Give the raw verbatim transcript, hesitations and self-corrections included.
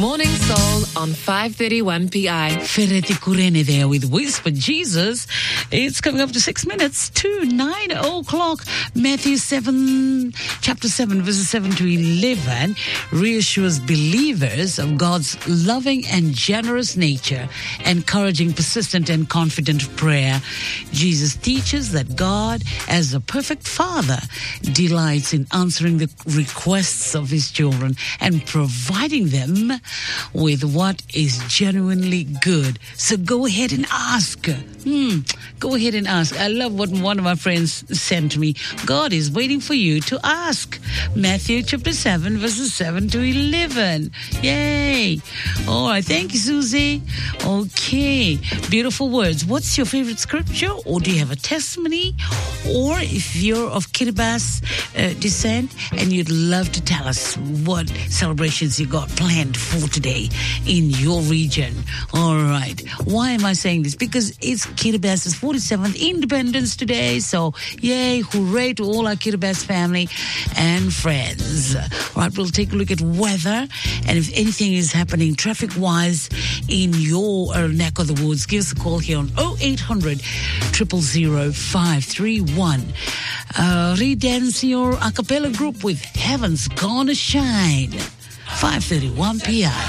Morning Soul on five thirty-one P I. Ferretti Kurene there with Whisper Jesus. It's coming up to six minutes to nine o'clock. Matthew seven, chapter seven, verses seven to eleven reassures believers of God's loving and generous nature, encouraging persistent and confident prayer. Jesus teaches that God, as a perfect Father, delights in answering the requests of His children and providing them with what is genuinely good. So go ahead and ask. Hmm, go ahead and ask. I love what one of my friends sent me. God is waiting for you to ask. Matthew chapter seven, verses seven to eleven. Yay. All right. Thank you, Susie. Okay. Beautiful words. What's your favorite scripture? Or do you have a testimony? Or if you're of Kiribati uh, descent and you'd love to tell us what celebrations you got planned for today in your region. All right. Why am I saying this? Because it's Kiribati's forty-seventh Independence today. So, yay, hooray to all our Kiribati family and friends. All right, we'll take a look at weather. And if anything is happening traffic-wise in your uh, neck of the woods, give us a call here on oh eight hundred, zero zero zero, five three one. Uh, redance your a cappella group with Heaven's Gonna Shine. five thirty-one P I.